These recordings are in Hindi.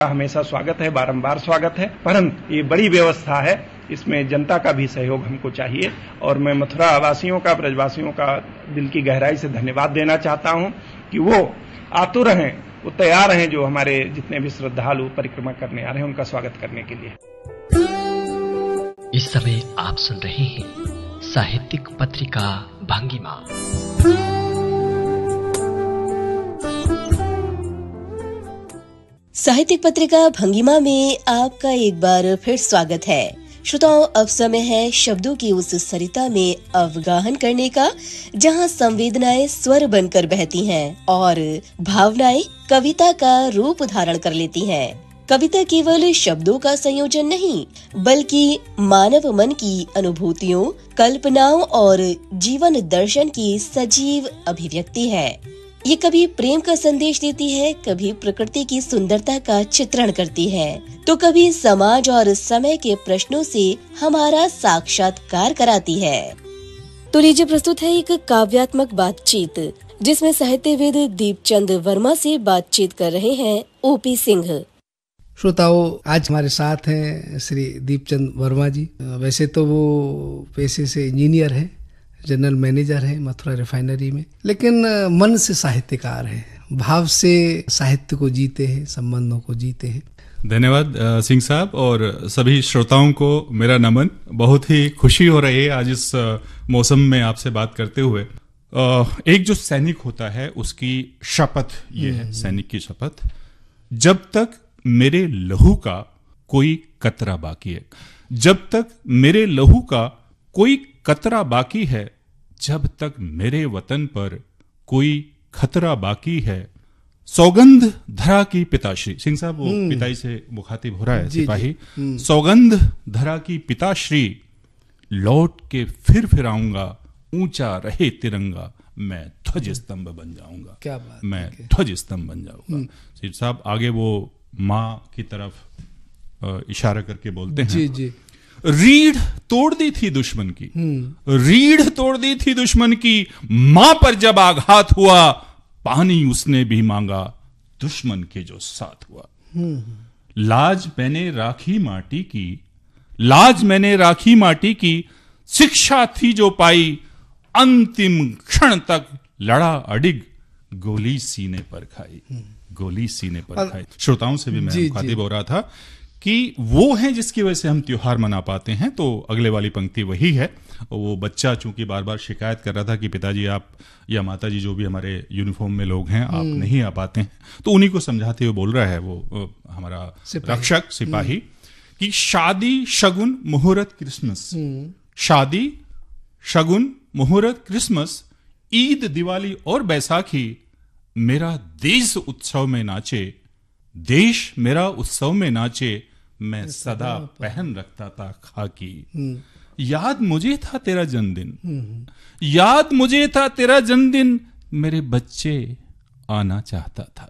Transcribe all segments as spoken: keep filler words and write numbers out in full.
हमेशा स्वागत है, बारंबार स्वागत है, परंतु ये बड़ी व्यवस्था है, इसमें जनता का भी सहयोग हमको चाहिए और मैं मथुरा वासियों का, ब्रजवासियों का दिल की गहराई से धन्यवाद देना चाहता हूं कि वो आतुर हैं, वो तैयार हैं, जो हमारे जितने भी श्रद्धालु परिक्रमा करने आ रहे हैं उनका स्वागत करने के लिए। इस समय आप सुन रहे हैं साहित्यिक पत्रिका भंगिमा। साहित्यिक पत्रिका भंगिमा में आपका एक बार फिर स्वागत है। श्रोताओं, अब समय है शब्दों की उस सरिता में अवगाहन करने का जहां संवेदनाएं स्वर बनकर बहती हैं और भावनाएं कविता का रूप धारण कर लेती हैं। कविता केवल शब्दों का संयोजन नहीं, बल्कि मानव मन की अनुभूतियों, कल्पनाओं और जीवन दर्शन की सजीव अभिव्यक्ति है। ये कभी प्रेम का संदेश देती है, कभी प्रकृति की सुंदरता का चित्रण करती है, तो कभी समाज और समय के प्रश्नों से हमारा साक्षात्कार कराती है। तो लीजिए प्रस्तुत है एक काव्यात्मक बातचीत, जिसमें साहित्यविद दीपचंद वर्मा से बातचीत कर रहे हैं ओपी सिंह। श्रोताओं, आज हमारे साथ हैं श्री दीपचंद वर्मा जी। वैसे तो वो पेशे से इंजीनियर हैं, जनरल मैनेजर है मथुरा रिफाइनरी में, लेकिन मन से साहित्यकार है, भाव से साहित्य को जीते हैं, संबंधों को जीते हैं। धन्यवाद सिंह साहब, और सभी श्रोताओं को मेरा नमन। बहुत ही खुशी हो रही है आज इस मौसम में आपसे बात करते हुए। एक जो सैनिक होता है उसकी शपथ ये है, सैनिक की शपथ, जब तक मेरे लहू का कोई कतरा बाकी है, जब तक मेरे लहू का कोई कतरा बाकी है, जब तक मेरे वतन पर कोई खतरा बाकी है, सौगंध धरा की पिताश्री। सिंह साहब वो पिताई से मुखातिब हो रहा है सिपाही। सौगंध धरा की पिताश्री, लौट के फिर फिर आऊंगा, ऊंचा रहे तिरंगा, मैं ध्वज स्तंभ बन जाऊंगा। क्या बात, मैं ध्वज स्तंभ बन जाऊंगा। सिंह साहब आगे वो माँ की तरफ इशारा करके बोलते हैं, जी जी, रीढ़ तोड़ दी थी दुश्मन की, रीढ़ तोड़ दी थी दुश्मन की, मां पर जब आघात हुआ, पानी उसने भी मांगा, दुश्मन के जो साथ हुआ। लाज मैंने राखी माटी की, लाज मैंने राखी माटी की, शिक्षा थी जो पाई, अंतिम क्षण तक लड़ा अडिग, गोली सीने पर खाई, गोली सीने पर खाई। श्रोताओं से भी मैं मुखातिब हो रहा था कि वो हैं जिसकी वजह से हम त्योहार मना पाते हैं। तो अगले वाली पंक्ति वही है। वो बच्चा चूंकि बार बार शिकायत कर रहा था कि पिताजी आप या माताजी जो भी हमारे यूनिफॉर्म में लोग हैं, आप नहीं आ पाते हैं, तो उन्हीं को समझाते हुए बोल रहा है वो हमारा रक्षक सिपाही कि शादी शगुन मुहूर्त क्रिसमस, शादी शगुन मुहूर्त क्रिसमस, ईद दिवाली और बैसाखी, मेरा देश उत्सव में नाचे, देश मेरा उत्सव में नाचे, मैं सदा पहन रखता था खाकी। याद मुझे था तेरा जन्मदिन, याद मुझे था तेरा जन्मदिन, मेरे बच्चे आना चाहता था।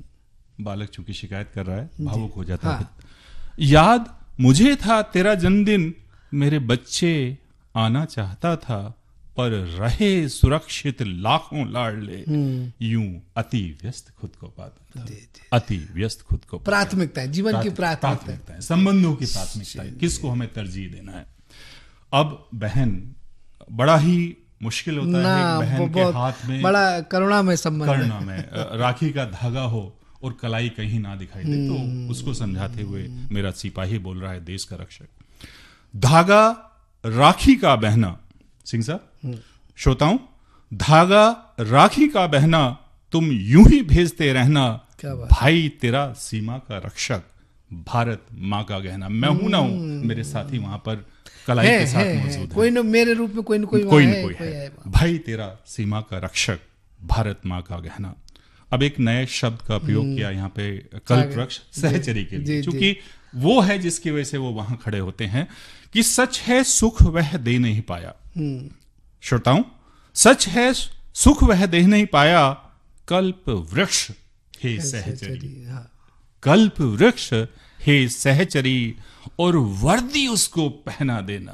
बालक चूंकि शिकायत कर रहा है, भावुक हो जाता है। याद मुझे था तेरा जन्मदिन, मेरे बच्चे आना चाहता था, पर रहे सुरक्षित लाखों लाडले, यूं अति व्यस्त खुद को पाता था, अति व्यस्त खुद को। प्राथमिकता है, जीवन की प्राथमिकता है, संबंधों की प्राथमिकता है, किसको हमें तरजीह देना है। अब बहन, बड़ा ही मुश्किल होता है बहन के हाथ में, बड़ा करुणा में संबंध, करुणा में राखी का धागा हो और कलाई कहीं ना दिखाई दे, तो उसको समझाते हुए मेरा सिपाही बोल रहा है, देश का रक्षक। धागा राखी का बहना, सिंह साहब, श्रोताओं, धागा राखी का बहना, तुम यूं ही भेजते रहना, भाई तेरा सीमा का रक्षक, भारत माँ का गहना। मैं हूं ना हूं, मेरे साथी वहां पर कलाई के साथ मौजूद है, कोई न मेरे रूप में कोई न कोई कोई न कोई है, भाई तेरा सीमा का रक्षक, भारत माँ का गहना। अब एक नए शब्द का प्रयोग किया यहाँ पे, कल्प वृक्ष सहचरी के लिए, क्योंकि वो है जिसकी वजह से वो वहां खड़े होते हैं कि सच है सुख वह दे नहीं पाया। श्रोताओं, सच है सुख वह दे नहीं पाया, कल्प वृक्ष हे सहचरी, कल्प वृक्ष हे सहचरी, और वर्दी उसको पहना देना।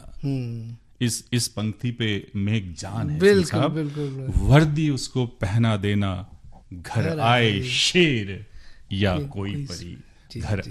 इस इस पंक्ति पे मेघ जान है, बिल्कुल, बिल्कुल, वर्दी उसको पहना देना, घर आए शेर या कोई परी, घर